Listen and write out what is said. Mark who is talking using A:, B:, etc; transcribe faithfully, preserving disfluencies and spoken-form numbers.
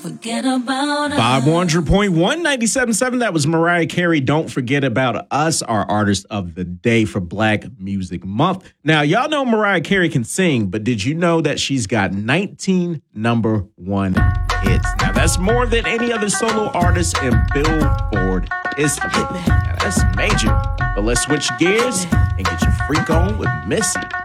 A: forget about us.
B: five hundred point one, ninety-seven point seven. That was Mariah Carey. Don't forget about us, our artist of the day for Black Music Month. Now, y'all know Mariah Carey can sing, but did you know that she's got nineteen number one hits? Now, that's more than any other solo artist in Billboard history. Now, that's major. But let's switch gears and get your freak on with Missy.